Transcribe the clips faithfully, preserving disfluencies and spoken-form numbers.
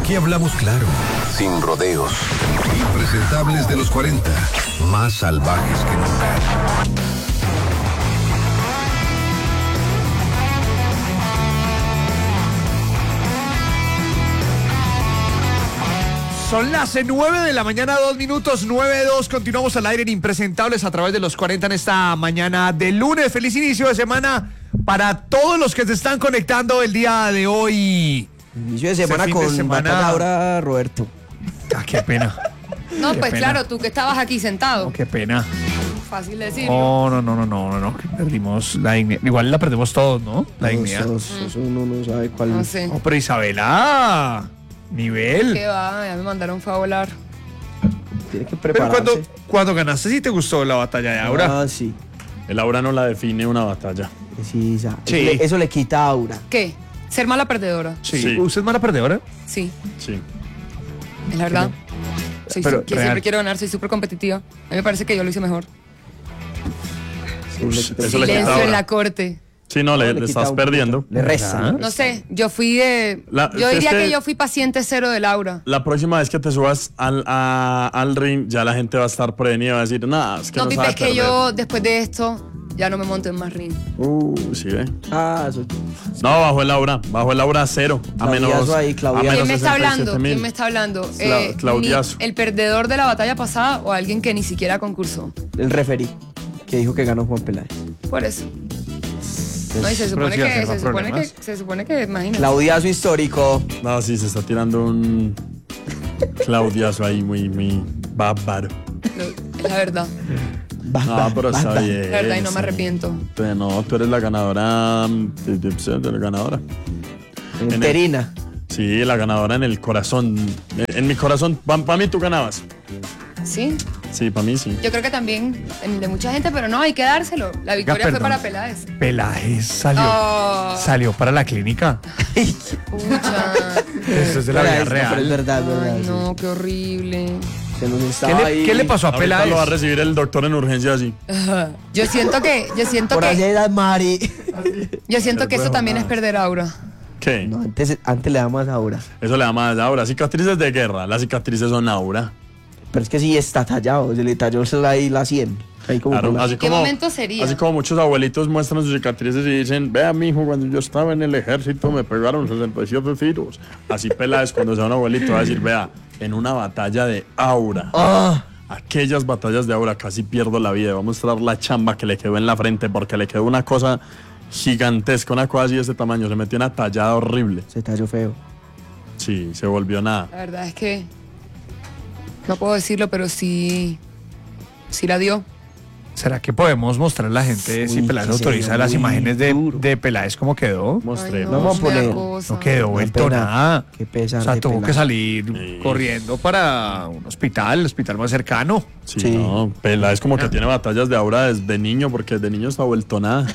Aquí hablamos claro, sin rodeos. Impresentables de los cuarenta, más salvajes que nunca. Son las nueve de la mañana, dos minutos, nueve dos. Continuamos al aire en Impresentables a través de los cuarenta en esta mañana de lunes. Feliz inicio de semana para todos los que se están conectando el día de hoy. Inicio de semana con semana... Laura Roberto. Ah, qué pena. No, qué pues pena. Claro, tú que estabas aquí sentado. Oh, qué pena. Fácil decir. No, no, no, no, no, no, no. Perdimos la dignidad. Igual la perdemos todos, ¿no? La dignidad. Eso, eso, eso uno no sabe cuál. No sé. No, pero Isabela, nivel. ¿Qué va? Ya me mandaron fue a volar. Tiene que Pero prepararse. cuando, cuando ganaste, ¿sí te gustó la batalla de Aura? Ah, sí. El aura no la define una batalla. Sí, ya. Sí. Eso, le, eso le quita aura. ¿Qué? ¿Ser mala perdedora? Sí. Sí. ¿Usted es mala perdedora? Sí, Sí. es la verdad. Soy Pero su- que real. siempre quiero ganar, soy súper competitiva. A mí me parece que yo lo hice mejor. Sí, le Ush, quita- eso le quita Silencio aura. en la corte. Sí, no, le, le le quita estás un perdiendo. poquito. Le resta. ¿Verdad? No sé, yo fui de... La- yo diría es que- que yo fui paciente cero de Laura. La próxima vez que te subas al, a- al ring, ya la gente va a estar prevenida y va a decir, nada, es que No, no, Pipe, sabe es que perder". yo después de esto ya no me monto en más ring. Uh, sí, ve. Ah, eso. No, bajo el aura, bajo el aura cero. A menos, Claudiazo ahí, a Claudiazo. menos ¿Quién me está sesenta y siete hablando? mil. ¿Quién me está hablando? Cla- Eh, Claudiazo. mi- ¿El perdedor de la batalla pasada o alguien que ni siquiera concursó? El referí que dijo que ganó Juan Peláez. Por eso. No, y se Pero supone sí que, arregla se supone que, problemas. se supone que, imagínate. Claudiazo histórico. No, sí, se está tirando un Claudiazo ahí muy, muy bárbaro. Lo- Es la verdad. No, pero está bien. La verdad, y no me sí. arrepiento. Tú- No, tú eres la ganadora. de- de- de- de la ganadora. En el- Interina. Sí, la ganadora en el corazón. En, en mi corazón, para mí tú ganabas. Sí, Sí, para mí sí. yo creo que también en el de mucha gente, pero no, hay que dárselo. La victoria fue perdón. para Peláez. Peláez salió. Oh. Salió para la clínica. Pucha. Eso es de la vida Peláez, no, pero es real. verdad, es verdad. Ay, sí. no, qué horrible. Se nos ¿Qué estaba le, ahí. qué le pasó a Ahorita Peláez? lo va a recibir el doctor en urgencia así. Yo siento que, yo siento Por que, allá Mari. yo siento que eso también es perder aura. ¿Qué? No, antes, antes le da más aura. Eso le da más aura. Cicatrices de guerra. Las cicatrices son aura. Pero es que sí está tallado. Se le talló ahí la sien. Ahí como Claro, por la- así ¿Qué como, momento sería? Así como muchos abuelitos muestran sus cicatrices y dicen, vea, mijo, cuando yo estaba en el ejército me pegaron sesenta y siete tiros. Así Peláez, cuando sea un abuelito, va a decir, vea, en una batalla de aura. Ah, Aquellas batallas de aura casi pierdo la vida. Va a mostrar la chamba que le quedó en la frente porque le quedó una cosa gigantesca, una cosa así de ese tamaño. Se metió una tallada horrible. se talló feo. Sí, se volvió nada. La verdad es que no puedo decirlo, pero sí, sí la dio. ¿Será que podemos mostrar a la gente si Uy, Peláez que autoriza sería las muy imágenes de, duro. de Peláez cómo quedó? Mostremos. no, vamos a me da poner- cosa. No quedó Una vuelto pena. nada. Qué pesar O sea, de tuvo Peláez. que salir Sí. corriendo para un hospital, el hospital más cercano. Sí, Sí. no, Peláez como que tiene batallas de aura desde niño porque desde niño está vuelto nada.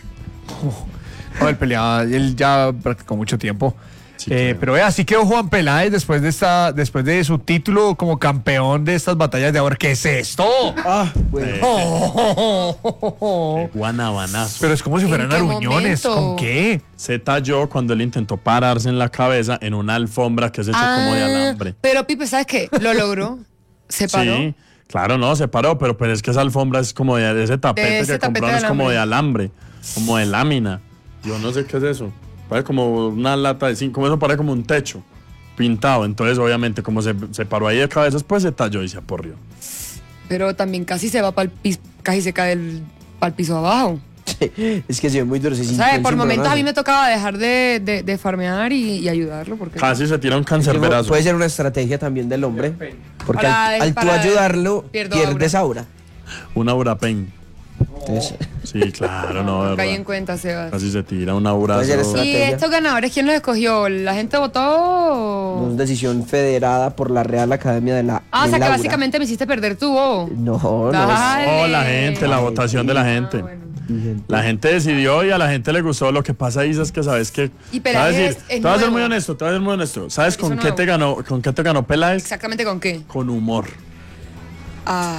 No, él peleaba, él ya practicó mucho tiempo. Sí, Eh, claro. pero vea, así quedó Juan Peláez después de esta, después de su título como campeón de estas batallas de ahora. ¿Qué es esto? Ah, bueno. Eh, Oh, oh, oh, oh. Guanabanazo. Pero es como si ¿En fueran qué aruñones. momento? ¿Con qué? Se talló cuando él intentó pararse en la cabeza en una alfombra que es hecha como de alambre. Ah, pero Pipe, ¿sabes qué? Lo logró. Se paró. Sí, claro, no, se paró, pero, pero es que esa alfombra es como de, de ese tapete De ese que tapete compraron, de es como de alambre. alambre, como de lámina. Yo no sé qué es eso. Parece como una lata de zinc, como eso parece como un techo pintado. Entonces, obviamente, como se, se paró ahí de cabeza, pues se talló y se aporrió. Pero también casi se va para el piso, casi se cae el, para el piso abajo. Es que se ve muy duro. Se ¿Sabes? Por momentos a mí me tocaba dejar de, de, de farmear y, y ayudarlo. Porque Casi se tira un cancerberazo. Puede ser una estrategia también del hombre. Porque Para- al, al tú para- ayudarlo, pierdo pierdes aura. Una urapen. Entonces, Sí, claro, no, de caí en verdad. cuenta, Sebas. Casi se tira un abrazo. Puede ser ¿Y estrategia. estos ganadores quién los escogió? ¿La gente no votó? es decisión federada por la Real Academia de la Ah, o de sea que Laura. básicamente me hiciste perder tu bobo. No, no. es- Dale. Oh, la gente, la Ay, votación de la gente. Ah, bueno. La gente decidió y a la gente le gustó. Lo que pasa ahí es que sabes que. Y Peláez te voy a es- es te voy a ser nuevo. muy honesto, te voy a ser muy honesto. ¿Sabes Hizo con qué nuevo. te ganó, con qué te ganó Peláez? ¿Exactamente con qué? Con humor. Ah,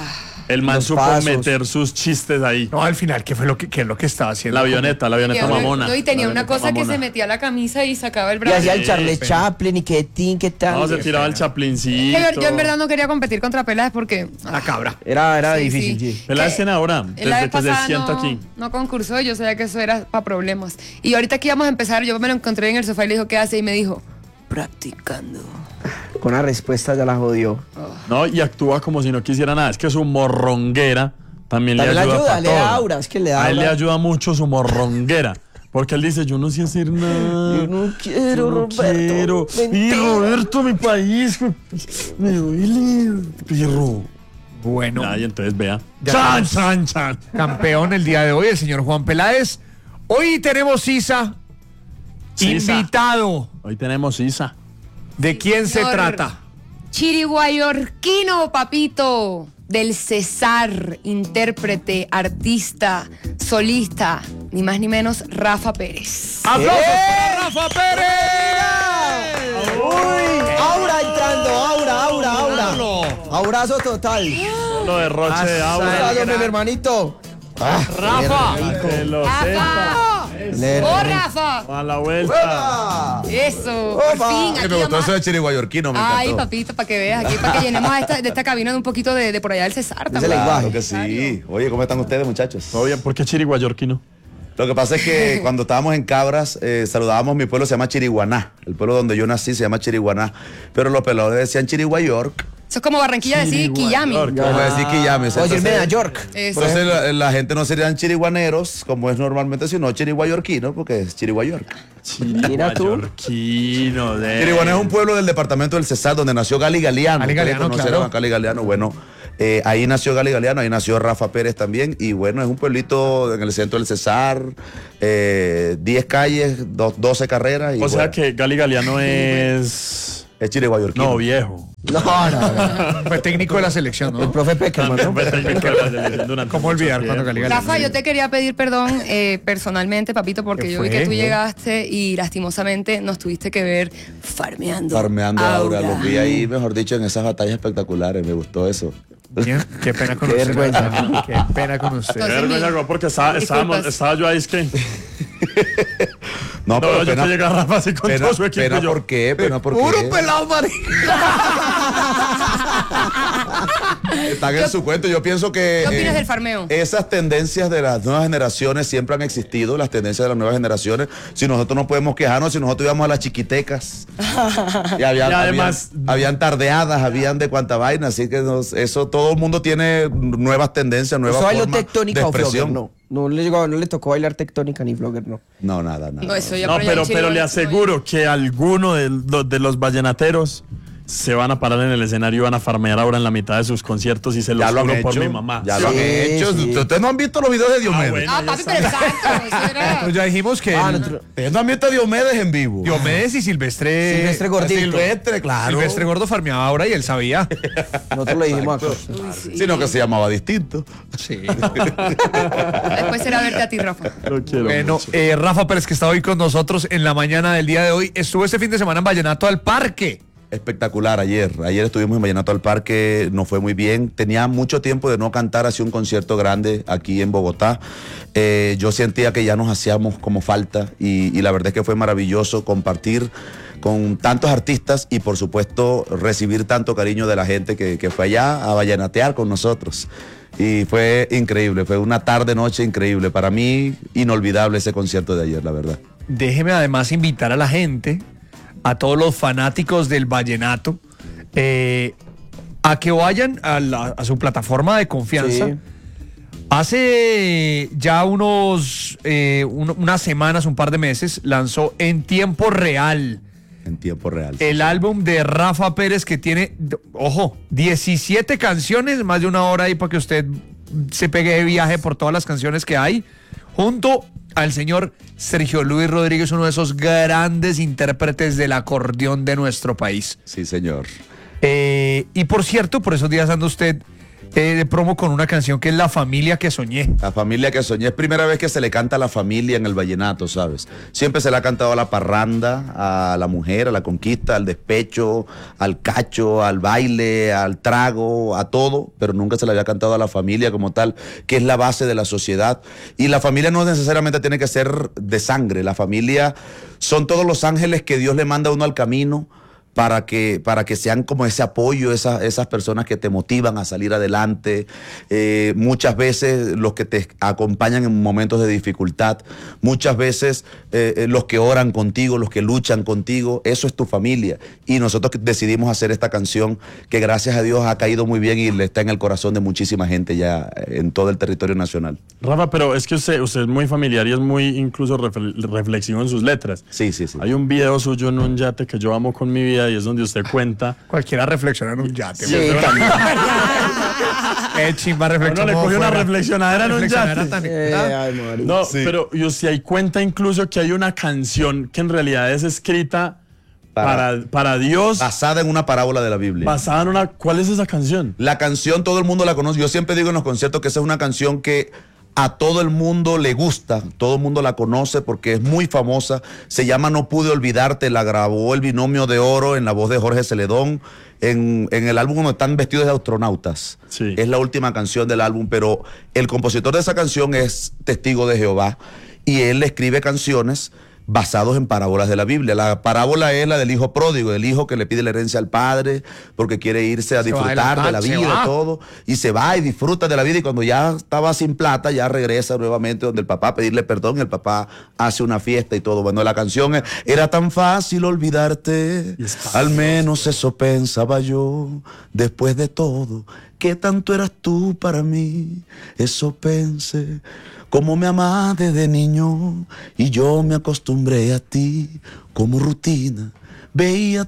El man Los supo pasos. meter sus chistes ahí. No, al final, ¿qué fue lo que, qué es lo que estaba haciendo? La avioneta, la avioneta Y, mamona. no, y tenía La una avioneta cosa que mamona. se metía a la camisa y sacaba el Y brazo. hacía el Charlie pena. Chaplin y que tin, que tal. No, se tiraba el Que chaplincito. yo, yo en verdad no quería competir contra Peláez porque... La cabra. Era, era Sí, difícil, sí. sí. Peláez Que- tiene ahora, La desde vez que se pasada sienta no, aquí. no concursó, yo sabía que eso era para problemas. Y ahorita que íbamos a empezar, yo me lo encontré en el sofá y le dijo, ¿qué hace? Y me dijo, practicando. Con la respuesta ya la jodió. No, y actúa como si no quisiera nada. Es que su morronguera también, También le le ayuda. ayuda, pa' le da todo. aura, es que le da A él le aura. ayuda mucho su morronguera. Porque él dice, yo no sé hacer nada. Yo no quiero, Yo no Roberto. quiero. Y Mentira. Roberto, mi país. Me duele, perro. Bueno, Ya, y entonces vea. Ya Chan, estamos. chan, chan. campeón el día de hoy, el señor Juan Peláez. Hoy tenemos Sisa, Sisa. invitado. Hoy tenemos Isa. ¿De quién se Señor. trata? Chiriguayorquino, papito, del César, intérprete, artista, solista, ni más ni menos, Rafa Pérez. ¡Aplausos ¡Eh! para Rafa Pérez! Uy, aura entrando, aura, aura, aura. Pablo. Abrazo total. Lo derroche de Asa- aura. Abrazo, mi hermanito. Ah, Rafa. Que lo sepa. ¡Rafa! Le- ¡Oh, Rafa! A la vuelta. ¡Uepa! Eso, Opa. por fin, Que aquí me gustó vamos eso a- de chiriguayorquino, me Ay, encantó. papito, para que veas, aquí para que llenemos a esta, de esta cabina de un poquito de, de por allá del César Ese también. lenguaje. Claro que sí. Oye, ¿cómo están ustedes, muchachos? Todo bien, ¿por qué chiriguayorquino? Lo que pasa es que cuando estábamos en Cabras, eh, saludábamos, mi pueblo se llama Chiriguaná. El pueblo donde yo nací se llama Chiriguaná. Pero los peladores decían Chiriguayork. Eso es como Barranquilla decir Quillami. Chiriguayork. Como decir que llames. O decir Nueva York. Eso. Entonces la, la gente no serían chiriguaneros, como es normalmente, sino chiriguayorquinos, porque es Chiriguayork. Mira tú. Chiriguayorquino. de- Chiriguaná es un pueblo del departamento del Cesar, donde nació Gali Galeano. Gali Ustedes Galeano, conocerán claro. a Gali Galeano. Bueno, eh, ahí nació Gali Galeano, ahí nació Rafa Pérez también. Y bueno, es un pueblito en el centro del Cesar, eh, diez calles, do- doce carreras. Y O sea bueno, que Gali Galeano es. es chiriguayorquino. No, viejo. No, no, no. Fue técnico de la selección, El ¿no? profe Peckerman, También ¿no? fue técnico de la selección durante ¿Cómo mucho olvidar cuando tiempo. Gali Galeano? Rafa, yo te quería pedir perdón eh, personalmente, papito, porque ¿Qué yo vi fue? que tú ¿Eh? llegaste y lastimosamente nos tuviste que ver farmeando. Farmeando a Aura, Aura. los vi ahí, mejor dicho, en esas batallas espectaculares. Me gustó eso. Bien, qué pena con Qué usted. vergüenza. Qué pena con usted. Qué Entonces, vergüenza, mi- güey, porque estaba, estábamos, disculpas. estaba yo ahí, es que. No, No, pero yo pena, que llega Rafa así con pena, todo su equipo. pena yo, ¿por qué? Pena ¿por Puro qué? pelado, marica. Están en su cuento. Yo pienso que ¿Qué opinas eh, del farmeo? esas tendencias de las nuevas generaciones siempre han existido, las tendencias de las nuevas generaciones. Si nosotros no podemos quejarnos, si nosotros íbamos a las chiquitecas. Y, habían, Y además- habían, habían tardeadas, habían de cuanta vaina. Así que nos- eso, todo el mundo tiene nuevas tendencias, nuevas ¿Eso bailó formas de tectónica o flogger? expresión. No. No le, llegó, no le tocó bailar tectónica ni flogger, no. No, nada, nada. No, eso ya No, por allá pero, en pero Chile, le no, aseguro que alguno de, los- de los vallenateros se van a parar en el escenario y van a farmear ahora en la mitad de sus conciertos y se los Ya lo han juro por hecho. mi mamá. Ya lo han Sí, hecho. sí. Ustedes no han visto los videos de Diomedes. bueno. Ah, papi, pero exacto. Eso era... Pues ya dijimos que Ah, el- nosotros- Ustedes no han visto a Diomedes en vivo. Diomedes y Silvestre. Silvestre Gordito. Silvestre, claro. Silvestre Gordo farmeaba ahora y él sabía. Nosotros le dijimos acá. Exacto. Uy, sí. Sino que se llamaba distinto. Sí. Después será verte a ti, Rafa. Lo quiero Bueno, mucho. eh, Rafa Pérez, que está hoy con nosotros en la mañana del día de hoy, estuvo este fin de semana en Vallenato al Parque. Espectacular ayer. Ayer estuvimos en Vallenato al Parque, nos fue muy bien. Tenía mucho tiempo de no cantar así un concierto grande aquí en Bogotá. Eh, yo sentía que ya nos hacíamos como falta y, y la verdad es que fue maravilloso compartir con tantos artistas y por supuesto recibir tanto cariño de la gente que, que fue allá a vallenatear con nosotros. Y fue increíble, fue una tarde, noche increíble. Para mí, inolvidable ese concierto de ayer, la verdad. Déjeme además invitar a la gente, a todos los fanáticos del vallenato, eh, a que vayan a, la- a su plataforma de confianza. Sí. Hace ya unos eh, un- unas semanas, un par de meses, lanzó En Tiempo Real En tiempo real. el álbum de Rafa Pérez, que tiene, d- ojo, diecisiete canciones, más de una hora ahí para que usted se pegue de viaje por todas las canciones que hay, junto al señor Sergio Luis Rodríguez, uno de esos grandes intérpretes del acordeón de nuestro país. Sí, señor. Eh, y por cierto, por esos días anda usted eh, de promo con una canción que es La Familia que Soñé. La Familia que Soñé. Es primera vez que se le canta a la familia en el vallenato, ¿sabes? Siempre se le ha cantado a la parranda, a la mujer, a la conquista, al despecho, al cacho, al baile, al trago, a todo, pero nunca se le había cantado a la familia como tal, que es la base de la sociedad. Y la familia no necesariamente tiene que ser de sangre. La familia son todos los ángeles que Dios le manda a uno al camino para que, para que sean como ese apoyo, esa, esas personas que te motivan a salir adelante. Eh, muchas veces los que te acompañan en momentos de dificultad, muchas veces eh, los que oran contigo, los que luchan contigo, eso es tu familia. Y nosotros decidimos hacer esta canción que gracias a Dios ha caído muy bien y le está en el corazón de muchísima gente ya en todo el territorio nacional. Rafa, pero es que usted, usted es muy familiar y es muy incluso reflexivo en sus letras. Sí, sí, sí. Hay un video suyo en un yate que yo amo con mi vida y es donde usted cuenta. Cualquiera reflexiona en un yate. Sí, también. Qué chimba reflexión. No, le cogió una reflexionadera en un Reflexionadera yate. tan- Eh, ¿ah? ay, marica. No, Sí. pero y usted ahí cuenta incluso que hay una canción que en realidad es escrita para, Para- para Dios, Basada en una parábola de la Biblia. basada en una... ¿Cuál es esa canción? La canción todo el mundo la conoce. Yo siempre digo en los conciertos que esa es una canción que a todo el mundo le gusta, todo el mundo la conoce porque es muy famosa. Se llama No pude olvidarte, la grabó el Binomio de Oro en la voz de Jorge Celedón, en, en el álbum donde están vestidos de astronautas. Sí. Es la última canción del álbum, pero el compositor de esa canción es Testigo de Jehová y él escribe canciones basados en parábolas de la Biblia. La parábola es la del hijo pródigo, el hijo que le pide la herencia al padre porque quiere irse a Se va disfrutar de la- de la se vida, va. todo, y se va y disfruta de la vida y cuando ya estaba sin plata, ya regresa nuevamente donde el papá a pedirle perdón, el papá hace una fiesta y todo. Bueno, la canción es, era tan fácil olvidarte, al menos eso pensaba yo, después de todo, que tanto eras tú para mí, eso pensé. Como me amaste de niño y yo me acostumbré a ti como rutina. Veía